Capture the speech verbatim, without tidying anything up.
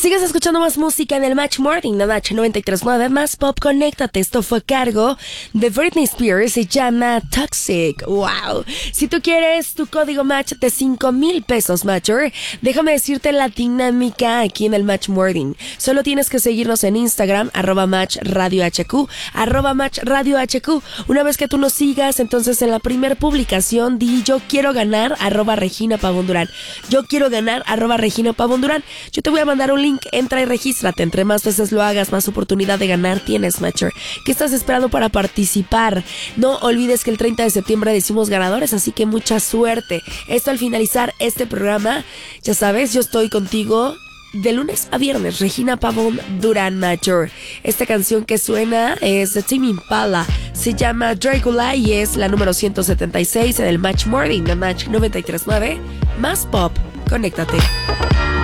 Sigues escuchando más música en el Match Morning de Match noventa y tres punto nueve. Más pop, conéctate. Esto fue a cargo de Britney Spears. Se llama Toxic. Wow. Si tú quieres tu código Match de cinco mil pesos, Matcher, déjame decirte la dinámica aquí en el Match Morning. Solo tienes que seguirnos en Instagram, arroba Match Radio H Q, arroba Match Radio H Q. Una vez que tú nos sigas, entonces en la primera publicación di yo quiero ganar, arroba Regina Pavón Durán. Yo quiero ganar, arroba Regina Pavón Durán. Yo te voy a mandar un link, entra y regístrate. Entre más veces lo hagas, más oportunidad de ganar tienes, Matcher. ¿Qué estás esperando para participar? No olvides que el treinta de septiembre decimos ganadores, así que mucha suerte. Esto al finalizar este programa, ya sabes, yo estoy contigo de lunes a viernes. Regina Pavón Durán, Matcher. Esta canción que suena es de Tame Impala, se llama Dracula y es la número ciento setenta y seis en el Match Morning de Match noventa y tres punto nueve. Más pop, conéctate.